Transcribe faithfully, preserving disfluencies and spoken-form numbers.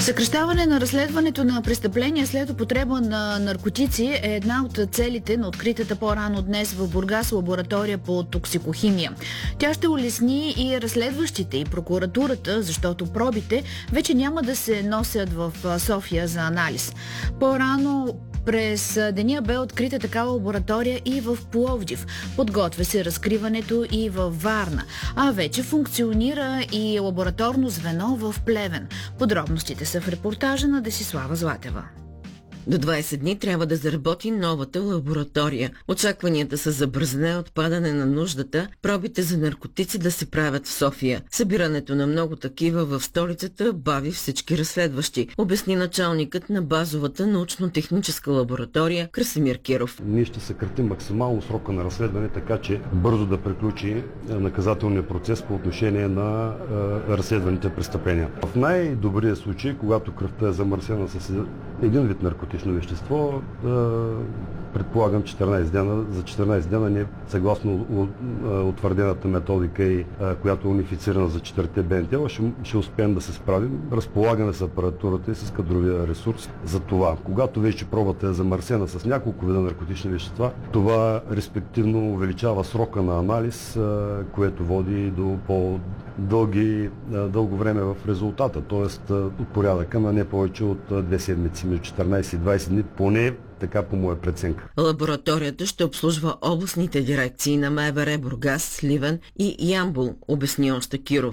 Съкращаване на разследването на престъпления след употреба на наркотици е една от целите на откритата по-рано днес в Бургас лаборатория по токсикохимия. Тя ще улесни и разследващите и прокуратурата, защото пробите вече няма да се носят в София за анализ. По-рано през деня бе открита такава лаборатория и в Пловдив. Подготвя се разкриването и във Варна. А вече функционира и лабораторно звено в Плевен. Подробностите са в репортажа на Десислава Златева. До двайсет дни трябва да заработи новата лаборатория. Очакванията са за бързане отпадане на нуждата пробите за наркотици да се правят в София. Събирането на много такива в столицата бави всички разследващи, обясни началникът на базовата научно-техническа лаборатория Красимир Киров. Ние ще съкратим максимално срока на разследване, така че бързо да приключи наказателния процес по отношение на е, разследваните престъпления. В най-добрия случай, когато кръвта е замърсена с един вид наркотик, вещество, предполагам четиринайсет дена. За четиринайсет дена ние, съгласно утвърдената методика, и която е унифицирана за четирите БНТ, ще, ще успеем да се справим. Разполагаме с апаратурата и с кадровия ресурс за това. Когато вече пробата е замърсена с няколко вида наркотични вещества, това респективно увеличава срока на анализ, което води до по-дълги дълго време в резултата, т.е. от порядъка на не повече от две седмици, между четиринайсет и двайсет дни, поне така по моя преценка. Лабораторията ще обслужва областните дирекции на МВР Бургас, Сливен и Ямбол, обясни още Киров.